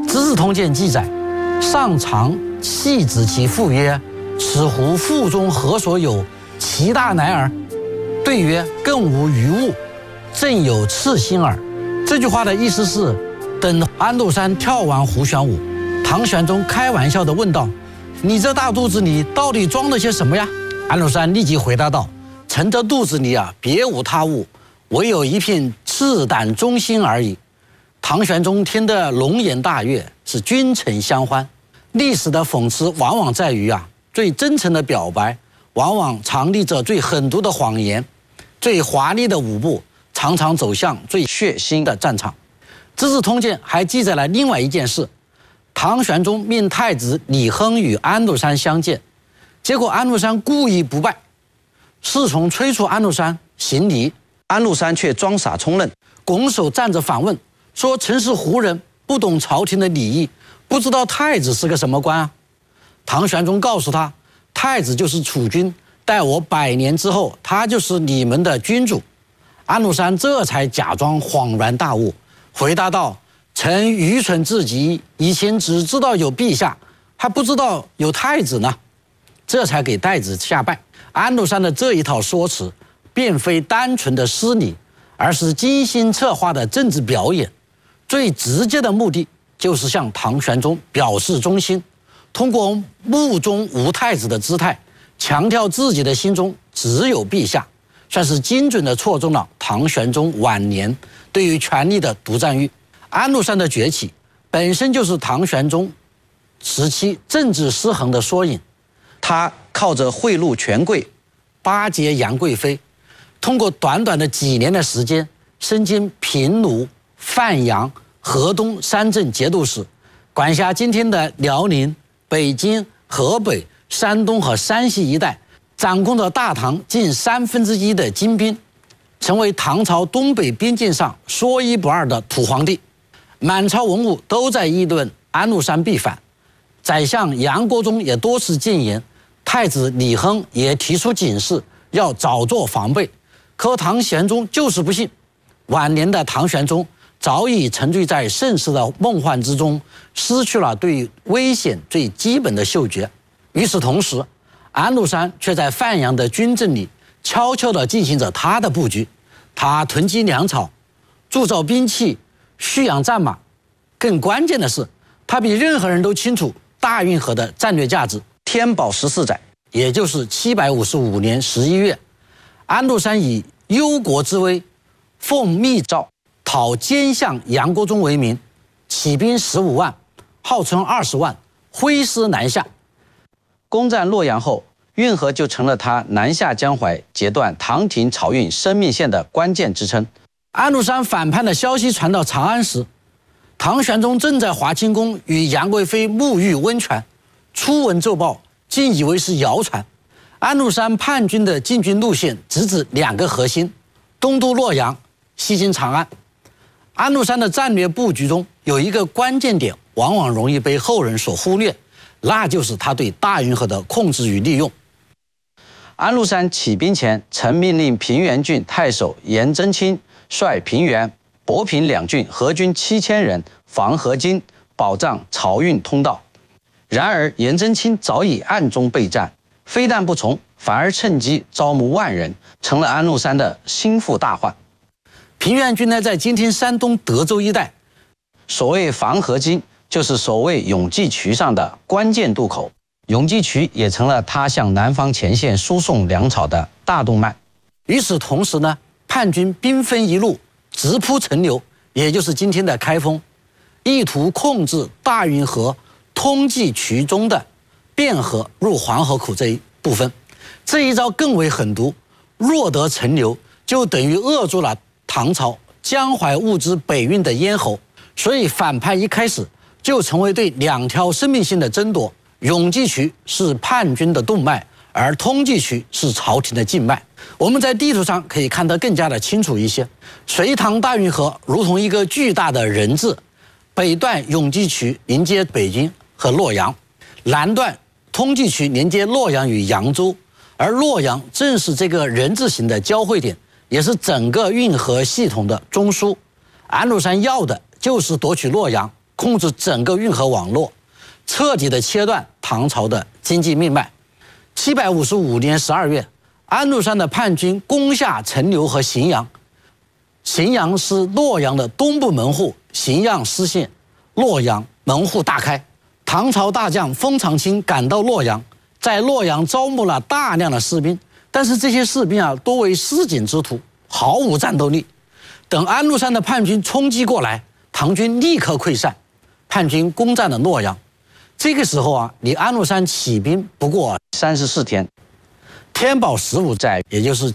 资治通鉴》记载，上长系子其父曰：“此乎腹中何所有？其大乃尔。”对曰：“更无余物，正有赤心耳。”这句话的意思是，等安禄山跳完胡旋舞，唐玄宗开玩笑地问道：“你这大肚子里到底装了些什么呀？”安禄山立即回答道：“臣这肚子里啊，别无他物，唯有一片赤胆忠心而已。”唐玄宗听得龙颜大悦，是君臣相欢。历史的讽刺往往在于最真诚的表白，往往藏匿着最狠毒的谎言，最华丽的舞步，常常走向最血腥的战场。《资治通鉴》还记载了另外一件事：唐玄宗命太子李亨与安禄山相见，结果安禄山故意不拜，侍从催促安禄山行礼，安禄山却装傻充愣，拱手站着反问，说：“臣是胡人，不懂朝廷的礼仪，不知道太子是个什么官啊？”唐玄宗告诉他：“太子就是储君，待我100年之后，他就是你们的君主。”安禄山这才假装恍然大悟，回答道：“臣愚蠢至极，以前只知道有陛下，还不知道有太子呢。”这才给太子下拜。安禄山的这一套说辞，并非单纯的失礼，而是精心策划的政治表演。最直接的目的就是向唐玄宗表示忠心，通过目中无太子的姿态，强调自己的心中只有陛下，算是精准地戳中了唐玄宗晚年对于权力的独占欲。安禄山的崛起本身就是唐玄宗时期政治失衡的缩影。他靠着贿赂权贵，巴结杨贵妃，通过短短的几年的时间，身兼平卢、范阳、河东3镇节度使，管辖今天的辽宁、北京、河北、山东和山西一带，掌控着大唐近1/3的精兵，成为唐朝东北边境上说一不二的土皇帝。满朝文武都在议论安禄山必反，宰相杨国忠也多次谏言，太子李亨也提出警示，要早做防备。可唐玄宗就是不信。晚年的唐玄宗早已沉醉在盛世的梦幻之中，失去了对危险最基本的嗅觉。与此同时，安禄山却在范阳的军阵里悄悄地进行着他的布局。他囤积粮草，铸造兵器，蓄养战马。更关键的是，他比任何人都清楚大运河的战略价值。天宝14载，也就是755年11月，安禄山以忧国之威，奉密诏讨奸相杨国忠为名，起兵15万，号称20万，挥师南下。攻占洛阳后，运河就成了他南下江淮、截断唐廷漕运生命线的关键支撑。安禄山反叛的消息传到长安时，唐玄宗正在华清宫与杨贵妃沐浴温泉，初闻奏报，竟以为是谣传。安禄山叛军的进军路线直指2个核心：东渡洛阳，西进长安。安禄山的战略布局中有一个关键点，往往容易被后人所忽略，那就是他对大运河的控制与利用。安禄山起兵前，曾命令平原郡太守颜真卿率平原、博平2郡合军7000人防河津，保障漕运通道。然而颜真卿早已暗中备战，非但不从，反而趁机招募万人，成了安禄山的心腹大患。平原郡呢，在今天山东德州一带。所谓防河津，就是所谓永济渠上的关键渡口。永济渠也成了他向南方前线输送粮草的大动脉。与此同时呢，叛军兵分一路，直扑陈留，也就是今天的开封，意图控制大运河通济渠中的汴河入黄河口这一部分。这一招更为狠毒，若得陈留，就等于扼住了唐朝江淮物资北运的咽喉。所以反叛一开始就成为对2条生命线的争夺。永济渠是叛军的动脉，而通济渠是朝廷的静脉。我们在地图上可以看得更加的清楚一些。隋唐大运河如同一个巨大的人字，北段永济渠连接北京和洛阳，南段通济渠连接洛阳与扬州，而洛阳正是这个人字形的交汇点，也是整个运河系统的中枢。安禄山要的就是夺取洛阳， 控制整个运河网络，彻底的切断唐朝的经济命脉。755年12月，安禄山的叛军攻下陈留和荥阳。荥阳是洛阳的东部门户，荥阳失陷，洛阳门户大开。唐朝大将封长清赶到洛阳，在洛阳招募了大量的士兵，但是这些士兵多为市井之徒，毫无战斗力。等安禄山的叛军冲击过来，唐军立刻溃散，叛军攻占了洛阳。这个时候离安禄山起兵不过34天。天宝15载，也就是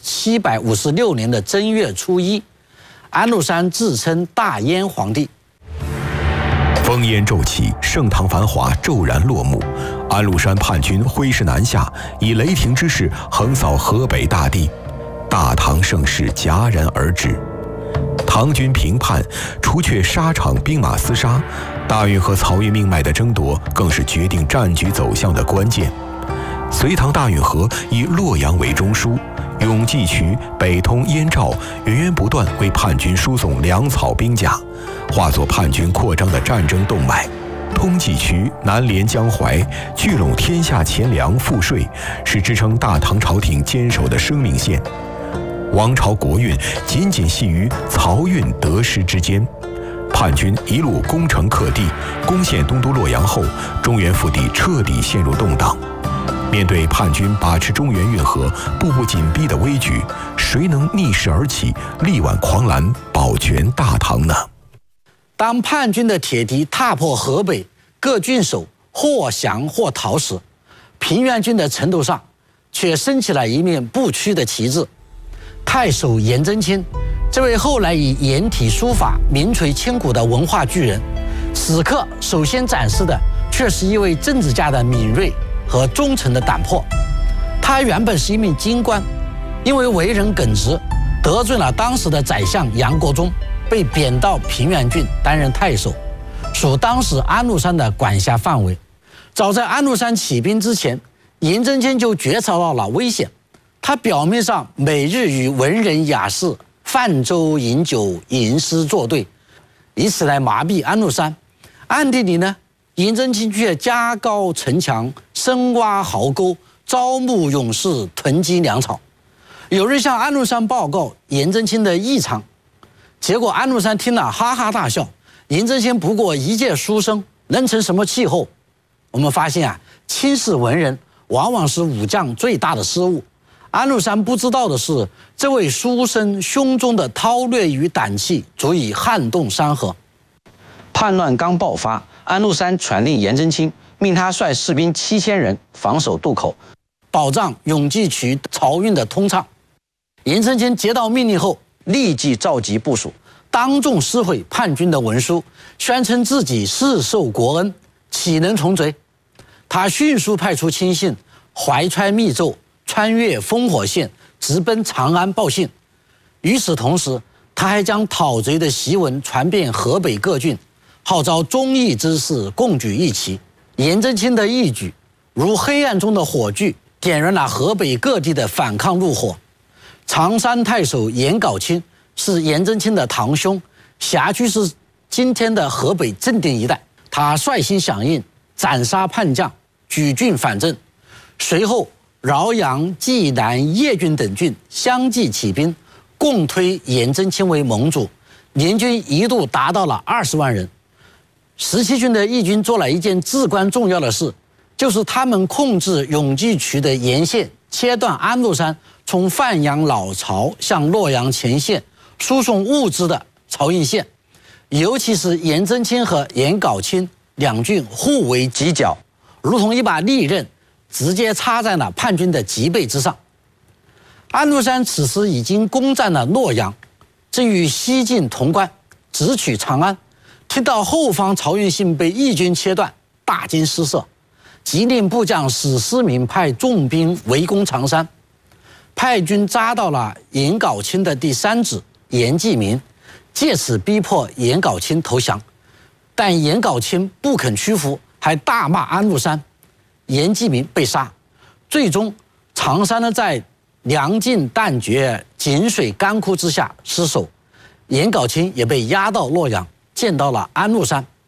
756年的正月初1，安禄山自称大燕皇帝。 烽烟骤起，盛唐繁华骤然落幕。安禄山叛军挥师南下，以雷霆之势横扫河北大地，大唐盛世戛然而止。唐军平叛，除却沙场兵马厮杀，大运和漕运命脉的争夺更是决定战局走向的关键。隋唐大运河以洛阳为中枢，永济渠北通燕赵，源源不断为叛军输送粮草兵甲，化作叛军扩张的战争动脉。通济渠南连江淮，聚拢天下钱粮赋税，是支撑大唐朝廷坚守的生命线。王朝国运仅仅系于漕运得失之间。叛军一路攻城克地，攻陷东都洛阳后，中原腹地彻底陷入动荡。面对叛军把持中原运河、步步紧逼的危局，谁能逆势而起，力挽狂澜，保全大唐呢？ 当叛军的铁蹄踏破河北，各郡守或降或逃时，平原郡的城头上却升起了一面不屈的旗帜。太守颜真卿，这位后来以颜体书法名垂千古的文化巨人，此刻首先展示的却是一位政治家的敏锐和忠诚的胆魄。他原本是一名京官，因为为人耿直，得罪了当时的宰相杨国忠，被贬到平原郡担任太守，属当时安禄山的管辖范围。早在安禄山起兵之前，颜真卿就觉察到了危险。他表面上每日与文人雅士泛舟饮酒、吟诗作对，以此来麻痹安禄山。暗地里呢，颜真卿却加高城墙，深挖壕沟，招募勇士，囤积粮草。有人向安禄山报告颜真卿的异常，结果安禄山听了哈哈大笑。颜真卿不过一介书生，能成什么气候？我们发现轻视文人往往是武将最大的失误。安禄山不知道的是，这位书生胸中的韬略与胆气足以撼动山河。叛乱刚爆发，安禄山传令颜真卿，命他率士兵7000人防守渡口，保障永济渠漕运的通畅。颜真卿接到命令后，立即召集部属，当众撕毁叛军的文书，宣称自己世受国恩，岂能从贼？他迅速派出亲信怀揣密奏，穿越烽火线，直奔长安报信。与此同时，他还将讨贼的檄文传遍河北各郡，号召忠义之士共举义旗。颜真卿的义举如黑暗中的火炬，点燃了河北各地的反抗怒火。常山太守颜杲卿是颜真卿的堂兄，辖区是今天的河北正定一带。他率先响应，斩杀叛将，举郡反正。随后饶阳、济南、邺郡等郡相继起兵，共推颜真卿为盟主，联军一度达到了20万人。17郡的义军做了一件至关重要的事，就是他们控制永济渠的沿线，切断安禄山从范阳老巢向洛阳前线输送物资的漕运线。尤其是颜真卿和颜杲卿两郡互为犄角，如同一把利刃，直接插在了叛军的脊背之上。安禄山此时已经攻占了洛阳，正与西进潼关，直取长安。听到后方漕运线被义军切断，大惊失色，急令部将史思明派重兵围攻长山。派军扎到了颜杲卿的第3子颜季民，借此逼迫颜杲卿投降。但颜杲卿不肯屈服，还大骂安禄山。颜季民被杀。最终长山呢在粮尽弹绝、井水干枯之下失守，颜杲卿也被押到洛阳，见到了安禄山。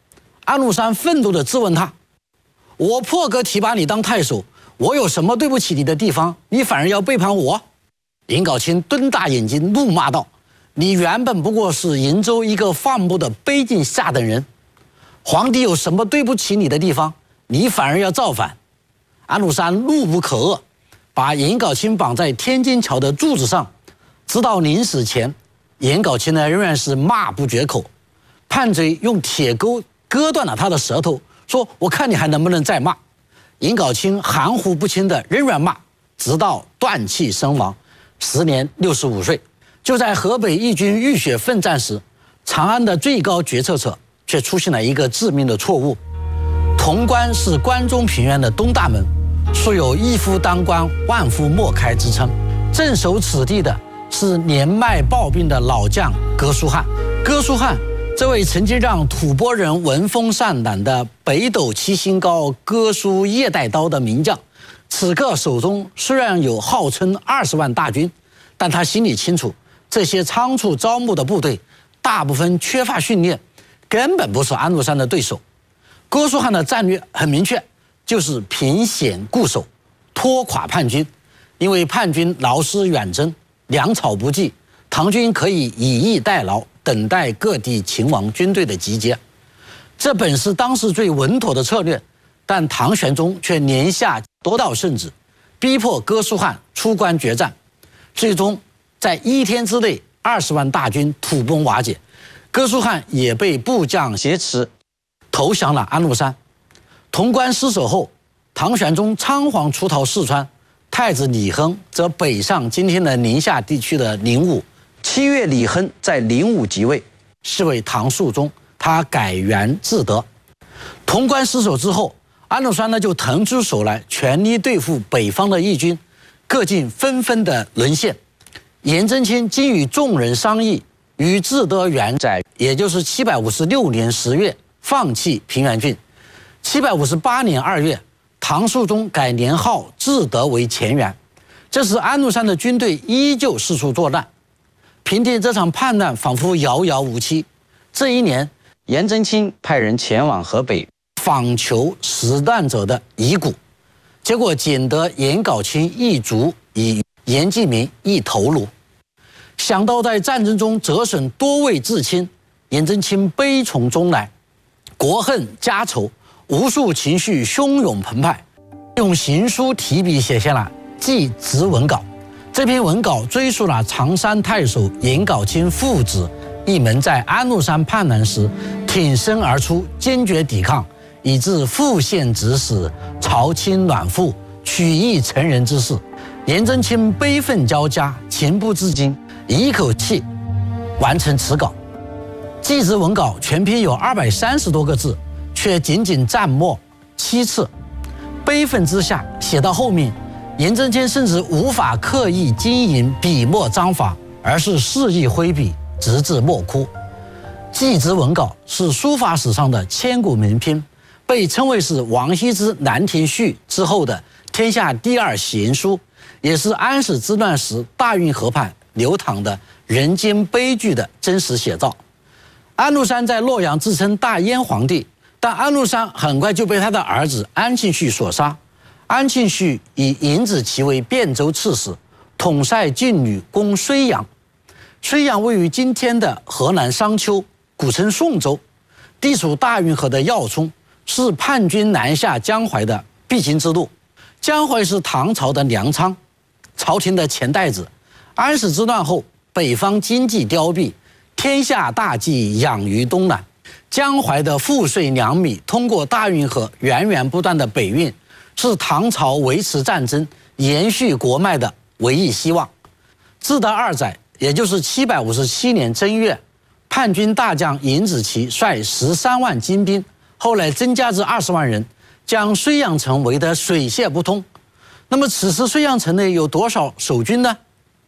安禄山愤怒地质问他：“我破格提拔你当太守，我有什么对不起你的地方？你反而要背叛我？”尹杲卿瞪大眼睛怒骂道：“你原本不过是瀛州一个放牧的卑贱下等人，皇帝有什么对不起你的地方？你反而要造反！”安禄山怒不可遏，把尹杲卿绑在天津桥的柱子上，直到临死前，尹杲卿呢仍然是骂不绝口。叛贼用铁钩割断了他的舌头，说：“我看你还能不能再骂。”尹杲卿含糊不清的仍然骂，直到断气身亡，时年65岁。就在河北义军浴血奋战时，长安的最高决策者却出现了一个致命的错误。潼关是关中平原的东大门，素有一夫当关，万夫莫开之称。镇守此地的是年迈暴病的老将哥舒翰。哥舒翰这位曾经让吐蕃人闻风丧胆的北斗七星高、哥舒夜带刀的名将，此刻手中虽然有号称20万大军，但他心里清楚，这些仓促招募的部队大部分缺乏训练，根本不是安禄山的对手。哥舒翰的战略很明确，就是凭险固守，拖垮叛军。因为叛军劳师远征，粮草不济，唐军可以以逸待劳，等待各地秦王军队的集结。这本是当时最稳妥的策略，但唐玄宗却连下多道圣旨，逼迫哥舒翰出关决战。最终在1天之内，20万大军土崩瓦解，哥舒翰也被部将挟持投降了安禄山。潼关失守后，唐玄宗仓皇出逃四川，太子李亨则北上今天的宁夏地区的灵武。7月，李亨在灵武即位，是为唐肃宗，他改元至德。潼关失守之后，安禄山呢就腾出手来，全力对付北方的义军，各境纷纷的沦陷。颜真卿经与众人商议，于至德元载，也就是756年10月，放弃平原郡。758年2月，唐肃宗改年号至德为乾元。这时安禄山的军队依旧四处作乱，平定这场叛乱仿佛遥遥无期。这一年，颜真卿派人前往河北访求死难者的遗骨，结果捡得颜杲卿一族以颜季明一头颅。想到在战争中折损多位至亲，颜真卿悲从中来，国恨家仇，无数情绪汹涌澎湃，用行书提笔写下了《祭侄文稿》。这篇文稿追溯了常山太守颜杲卿父子一门在安禄山叛乱时挺身而出，坚决抵抗，以致父献子死，朝亲卵附，取义成人之事。颜真卿悲愤交加，情不自禁，一口气完成此稿。祭侄文稿全篇有230多个字，却仅仅占墨7次。悲愤之下，写到后面，颜真卿甚至无法刻意经营笔墨章法，而是肆意挥笔，直至墨枯。祭侄文稿是书法史上的千古名篇，被称为是王羲之《兰亭序》之后的天下第2贤书，也是安史之乱时大运河畔流淌的人间悲剧的真实写照。安禄山在洛阳自称大燕皇帝，但安禄山很快就被他的儿子安庆绪所杀。安庆绪以尹子奇为汴州刺史，统帅劲旅攻睢阳。睢阳位于今天的河南商丘，古称宋州，地处大运河的要冲，是叛军南下江淮的必经之路。江淮是唐朝的粮仓，朝廷的钱袋子。安史之乱后，北方经济凋敝，天下大计养于东南。江淮的赋税粮米通过大运河源源不断的北运，是唐朝维持战争、延续国脉的唯一希望。至德2载，也就是757年正月，叛军大将尹子奇率13万精兵，后来增加至20万人，将睢阳城围得水泄不通。那么此时睢阳城内有多少守军呢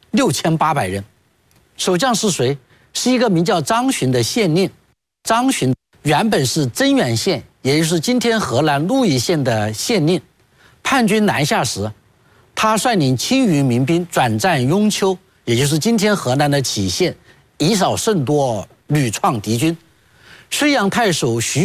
？6800人。守将是谁？是一个名叫张巡的县令。张巡原本是增源县，也就是今天河南鹿邑县的县令。叛军南下时，他率领轻余民兵转战雍丘，也就是今天河南的杞县，以少胜多，屡创敌军。睢阳太守徐远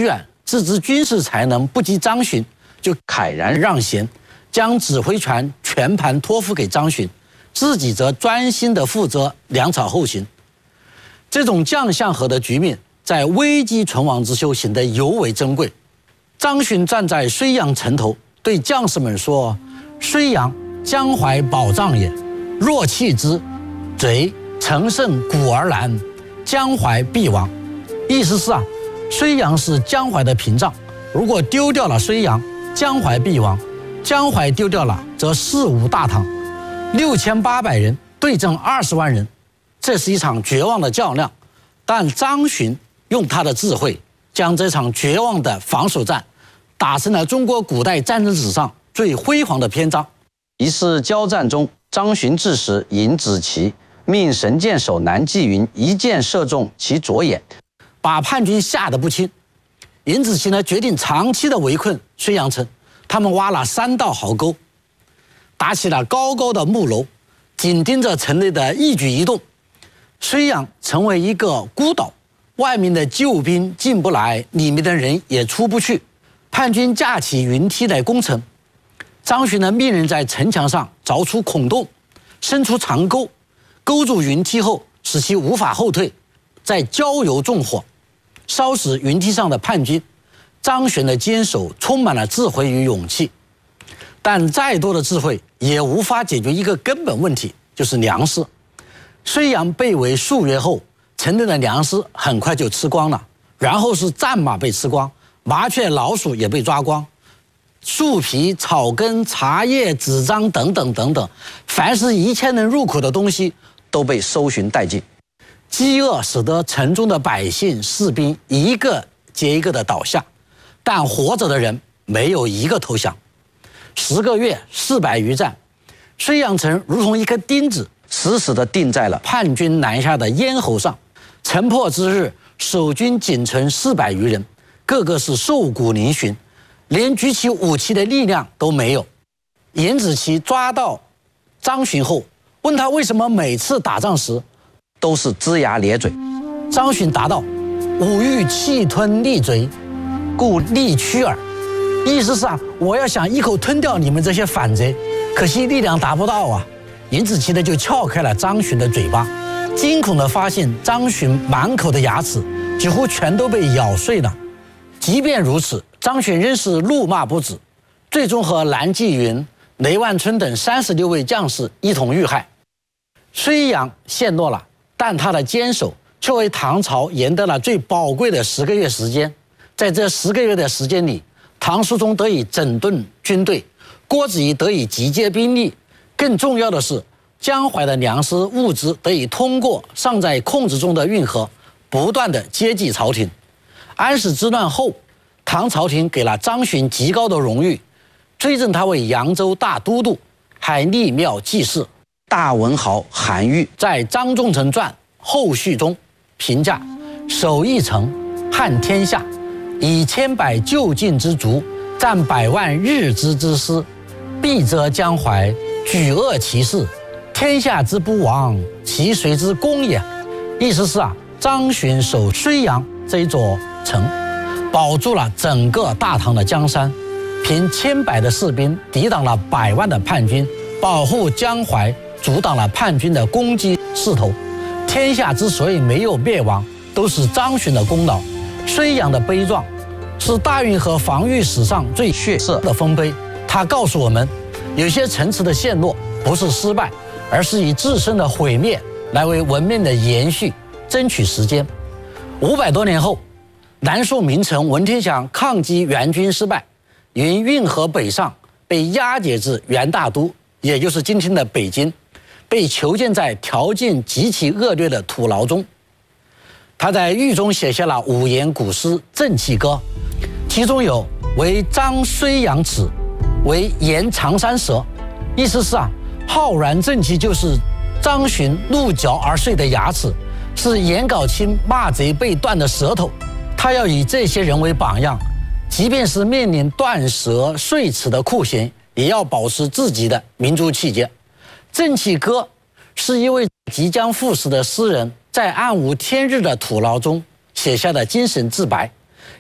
自知军事才能不及张巡，就慨然让贤，将指挥权全盘托付给张巡，自己则专心地负责粮草后勤。这种将相和的局面，在危机存亡之秋显得尤为珍贵。张巡站在睢阳城头，对将士们说：“睢阳，江淮保障也。若弃之，贼乘胜鼓而南，江淮必亡。”意思是睢阳是江淮的屏障，如果丢掉了睢阳，江淮必亡；江淮丢掉了，则事无大唐。6800人对阵20万人，这是一场绝望的较量。但张巡用他的智慧，将这场绝望的防守战打成了中国古代战争史上最辉煌的篇章。一次交战中，张巡致时，尹子奇命神箭手南霁云一箭射中其左眼，把叛军吓得不轻。尹子奇呢，决定长期的围困睢阳城，他们挖了3道壕沟，搭起了高高的木楼，紧盯着城内的一举一动。睢阳成为一个孤岛，外面的救兵进不来，里面的人也出不去。叛军架起云梯来攻城，张巡呢命人在城墙上凿出孔洞，伸出长钩，勾住云梯后，使其无法后退，再浇油纵火，烧死云梯上的叛军。张巡的坚守充满了智慧与勇气，但再多的智慧也无法解决一个根本问题，就是粮食。睢阳被围数月后，城内的粮食很快就吃光了，然后是战马被吃光，麻雀老鼠也被抓光，树皮、草根、茶叶、纸张等等等等，凡是一切能入口的东西都被搜寻殆尽。饥饿使得城中的百姓、士兵一个接一个的倒下，但活着的人没有一个投降。10个月400余战，睢阳城如同一颗钉子，死死地钉在了叛军南下的咽喉上。城破之日，守军仅存400余人，个个是瘦骨嶙峋，连举起武器的力量都没有。尹子奇抓到张巡后，问他为什么每次打仗时都是龇牙咧嘴。张巡答道：“吾欲气吞利贼，故力屈耳。”意思是我要想一口吞掉你们这些反贼，可惜力量达不到啊。尹子奇呢就撬开了张巡的嘴巴，惊恐地发现张巡满口的牙齿几乎全都被咬碎了。即便如此，张巡仍是怒骂不止，最终和南霁云、雷万春等36位将士一同遇害。睢阳陷落了，但他的坚守却为唐朝赢得了最宝贵的10个月时间。在这10个月的时间里，唐肃宗得以整顿军队，郭子仪得以集结兵力，更重要的是，江淮的粮食物资得以通过尚在控制中的运河，不断地接济朝廷。安史之乱后，唐朝廷给了张巡极高的荣誉，追赠他为扬州大都督，还立庙祭祀。大文豪韩愈在《张仲成传》后序中评价：守一城，撼天下，以千百就近之卒，战100万日之师，必遮江淮，举恶其事，天下之不亡，其谁之功也？意思是张巡守睢阳这一座城，保住了整个大唐的江山，凭10000的士兵抵挡了100万的叛军，保护江淮，阻挡了叛军的攻击势头。天下之所以没有灭亡，都是张巡的功劳。睢阳的悲壮是大运河防御史上最血色的丰碑。它告诉我们，有些城池的陷落不是失败，而是以自身的毁灭来为文明的延续争取时间。500多年后，南宋名臣文天祥抗击元军失败，因运河北上被押解至元大都，也就是今天的北京，被囚禁在条件极其恶劣的土牢中。他在狱中写下了5言古诗《正气歌》，其中有“为张睢阳齿，为沿长山舌”，意思是浩然正气就是张巡露嚼而碎的牙齿，是颜杲卿骂贼被断的舌头。他要以这些人为榜样，即便是面临断舌碎齿的酷刑，也要保持自己的民族气节。《正气歌》是一位即将赴死的诗人在暗无天日的土牢中写下的精神自白，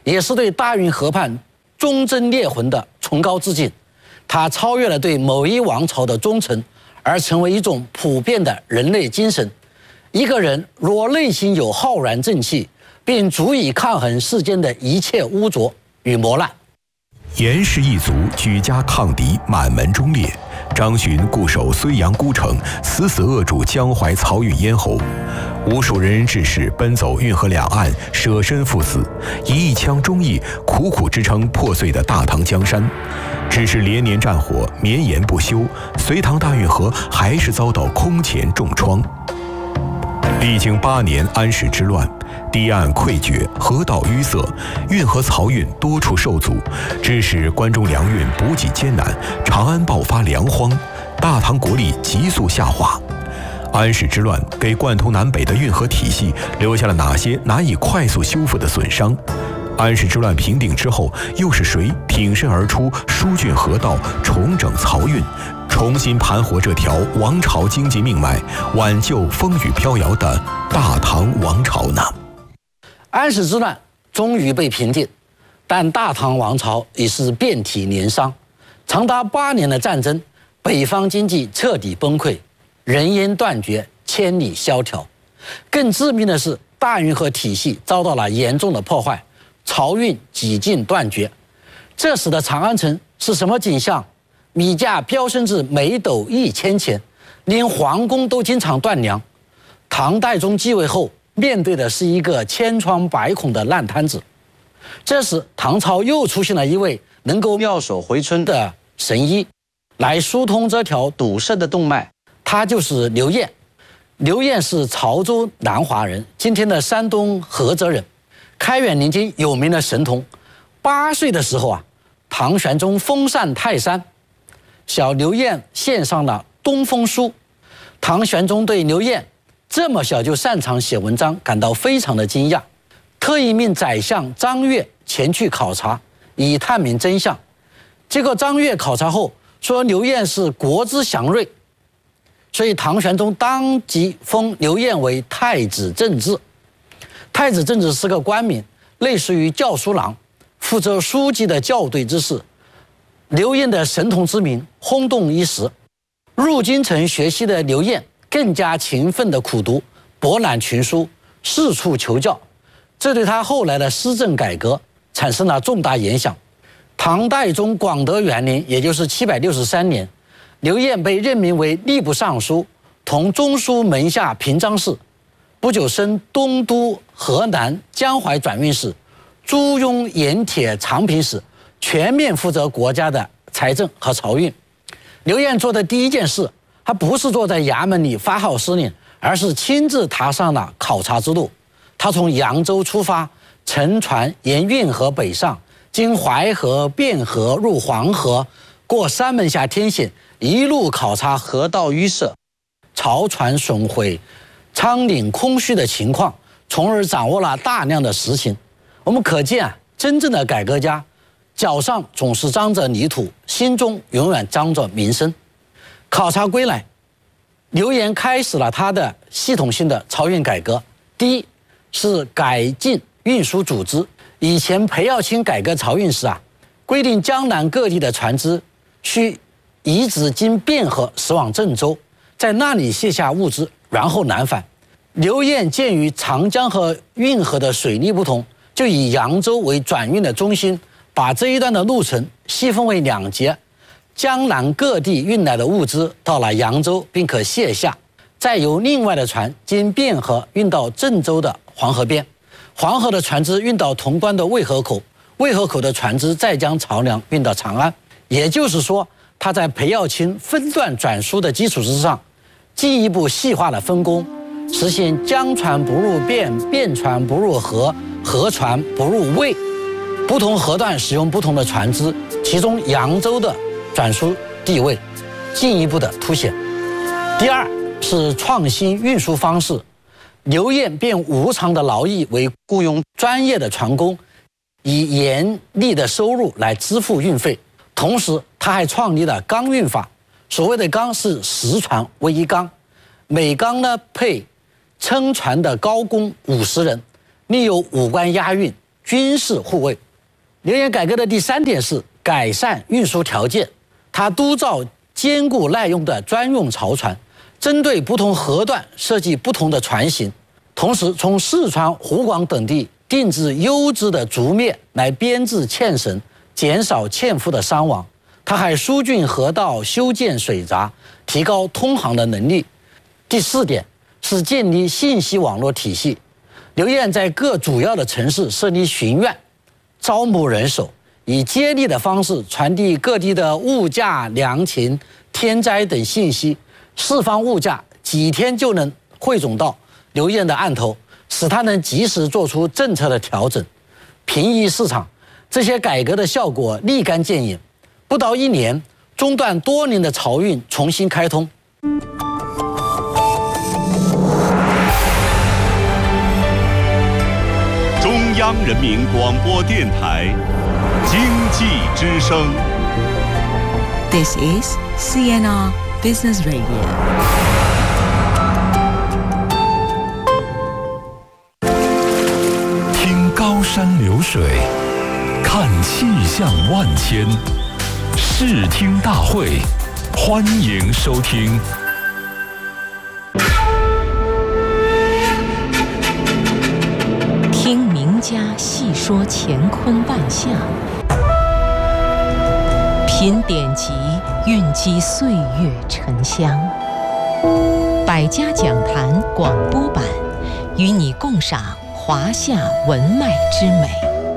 也是对大运河畔忠贞烈魂的崇高致敬。它超越了对某一王朝的忠诚，而成为一种普遍的人类精神。一个人若内心有浩然正气，便足以抗衡世间的一切污浊与磨难。 严氏一族举家抗敌，满门忠烈。张巡固守睢阳孤城，死死扼住江淮漕运咽喉。无数仁人志士奔走运河两岸，舍身赴死，以一腔忠义苦苦支撑破碎的大唐江山。只是连年战火绵延不休，隋唐大运河还是遭到空前重创。历经8年安史之乱，堤岸溃决，河道淤塞，运河漕运多处受阻，致使关中粮运补给艰难，长安爆发粮荒，大唐国力急速下滑。安史之乱给贯通南北的运河体系留下了哪些难以快速修复的损伤？安史之乱平定之后，又是谁挺身而出，疏浚河道，重整漕运，重新盘活这条王朝经济命脉，挽救风雨飘摇的大唐王朝呢？ 安史之乱终于被平定，但大唐王朝已是遍体鳞伤。长达8年的战争，北方经济彻底崩溃，人烟断绝，千里萧条。更致命的是，大运河体系遭到了严重的破坏，漕运几近断绝。这使得长安城是什么景象？米价飙升至每斗1000钱，连皇宫都经常断粮。唐代宗继位后，面对的是一个千疮百孔的烂摊子。这时，唐朝又出现了一位能够妙手回春的神医，来疏通这条堵塞的动脉。他就是刘晏。刘晏是潮州南华人，今天的山东菏泽人，开元年间有名的神童。8岁的时候啊，唐玄宗封禅泰山，小刘晏献上了《东风书》。唐玄宗对刘晏这么小就擅长写文章感到非常的惊讶，特意命宰相张悦前去考察，以探明真相。结果张悦考察后说刘晏是国之祥瑞，所以唐玄宗当即封刘晏为太子正治。太子正治是个官名，类似于校书郎，负责书记的校对之事。刘晏的神童之名轰动一时，入京城学习的刘晏更加勤奋地苦读，博览群书，四处求教，这对他后来的施政改革产生了重大影响。唐代宗广德元年，也就是763年，刘晏被任命为吏部尚书，同中书门下平章事，不久升东都河南江淮转运使、租庸盐铁长平使，全面负责国家的财政和漕运。刘晏做的第一件事，他不是坐在衙门里发号施令，而是亲自踏上了考察之路。他从扬州出发，乘船沿运河北上，经淮河、汴河入黄河，过山门下天险，一路考察河道淤塞、漕船损毁、仓廪空虚的情况，从而掌握了大量的实情。我们可见啊，真正的改革家，脚上总是沾着泥土，心中永远沾着民生。考察归来，刘晏开始了他的系统性的漕运改革。第一是改进运输组织。以前裴耀卿改革漕运时啊，规定江南各地的船只需移至经汴河驶往郑州，在那里卸下物资，然后南返。刘晏鉴于长江和运河的水利不同，就以扬州为转运的中心，把这一段的路程细分为2节。江南各地运来的物资到了扬州，并可卸下，再由另外的船经汴河运到郑州的黄河边，黄河的船只运到潼关的渭河口，渭河口的船只再将漕粮运到长安。也就是说，他在裴耀卿分段转输的基础之上，进一步细化了分工，实现江船不入汴，汴船不入河，河船不入渭，不同河段使用不同的船只，其中扬州的转输地位进一步的凸显。第二是创新运输方式，刘晏变无偿的劳役为雇佣专业的船工，以严厉的收入来支付运费。同时他还创立了缸运法，所谓的缸是10船为1缸，每缸呢配撑船的高工50人，另有5官押运， 军事护卫。刘晏改革的第3点是改善运输条件，他督造坚固耐用的专用漕船，针对不同河段设计不同的船型，同时从四川、湖广等地定制优质的竹篾来编制纤绳，减少纤夫的伤亡。他还疏浚河道、修建水闸，提高通航的能力。第4点是建立信息网络体系。刘晏在各主要的城市设立巡院，招募人手，以接力的方式传递各地的物价、粮情、天灾等信息。四方物价几天就能汇总到刘晏的案头，使他能及时做出政策的调整，平抑市场。这些改革的效果立竿见影，不到1年，中断多年的漕运重新开通。 中央人民广播电台经济之声。 This is CNR Business Radio。 听高山流水，看气象万千，视听大会，欢迎收听。 听名家细说乾坤万象，品典籍，蕴积岁月沉香。百家讲坛广播版，与你共赏华夏文脉之美。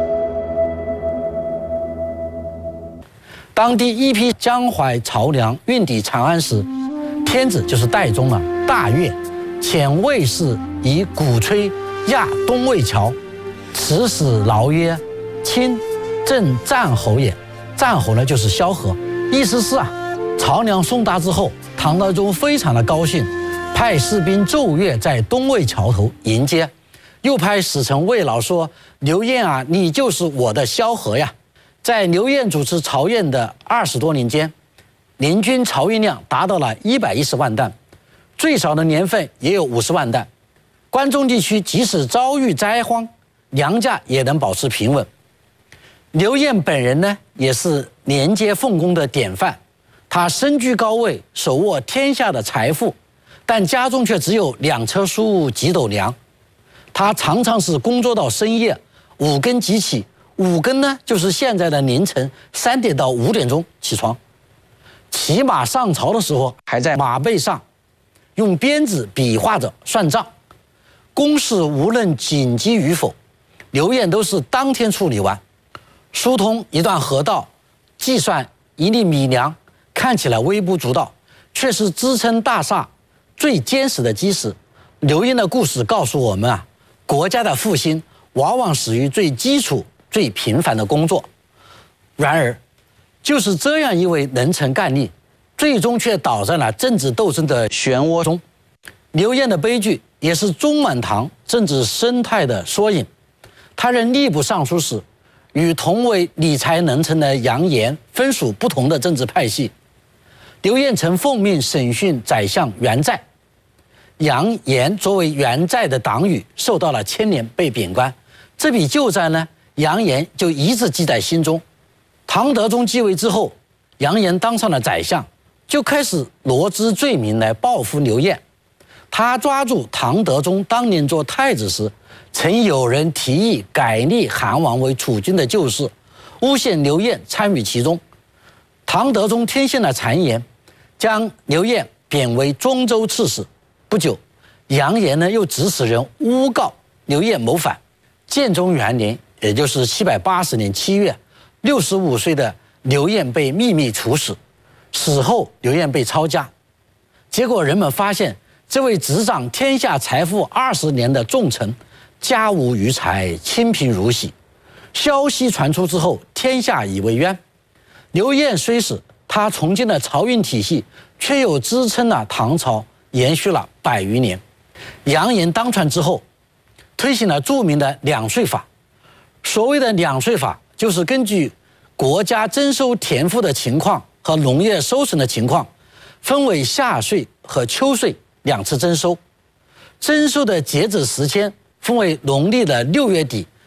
当第一批江淮漕粮运抵长安时，天子就是代宗啊，大悦，遣卫士以鼓吹压东魏桥，此使劳曰：“卿正战侯也。”战侯呢就是萧何，意思是漕粮送达之后，唐德宗非常的高兴，派士兵奏乐在东魏桥头迎接，又派使臣慰劳说：“刘晏啊，你就是我的萧何呀。”在刘晏主持漕运的20多年间，年均漕运量达到了110万担，最少的年份也有50万担。关中地区即使遭遇灾荒，粮价也能保持平稳。刘晏本人呢，也是廉洁奉公的典范。他身居高位，手握天下的财富，但家中却只有2车书、几斗粮。他常常是工作到深夜，5更即起。5更呢，就是现在的凌晨3点到5点钟起床。骑马上朝的时候，还在马背上用鞭子比划着算账。公事无论紧急与否，刘晏都是当天处理完。疏通一段河道，计算1粒米粮，看起来微不足道，却是支撑大厦最坚实的基石。刘晏的故事告诉我们国家的复兴往往始于最基础、最平凡的工作。然而，就是这样一位能臣干吏，最终却倒在了政治斗争的漩涡中。刘晏的悲剧也是中满唐政治生态的缩影。他任吏部尚书时，与同为理财能臣的杨炎分属不同的政治派系。刘晏曾奉命审讯宰相袁在，杨炎作为袁在的党羽，受到了牵连，被贬官。这笔旧债呢，杨炎就一直记在心中。唐德宗继位之后，杨炎当上了宰相，就开始罗织罪名来报复刘晏。他抓住唐德宗当年做太子时，曾有人提议改立韩王为储君的旧事，诬陷刘晏参与其中。唐德宗听信了谗言，将刘晏贬为中州刺史。不久，杨炎呢又指使人诬告刘晏谋反。建中元年，也就是780年7月，65岁的刘晏被秘密处死。死后，刘晏被抄家。结果人们发现，这位执掌天下财富20年的重臣，家无余财，清贫如洗。消息传出之后，天下以为冤。刘晏虽死，他重建的漕运体系却又支撑了唐朝，延续了100余年。杨炎当权之后，推行了著名的两税法。所谓的两税法，就是根据国家征收田赋的情况和农业收成的情况，分为夏税和秋税2次征收。征收的截止时间分为农历的6月底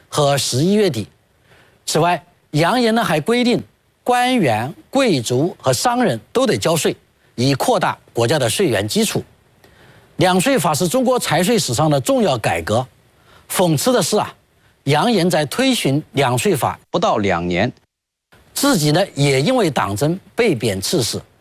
和11月底。此外，扬言呢还规定官员、贵族和商人都得交税，以扩大国家的税源基础。两税法是中国财税史上的重要改革。讽刺的是扬言在推行两税法不到2年，自己呢也因为党争被贬赐死。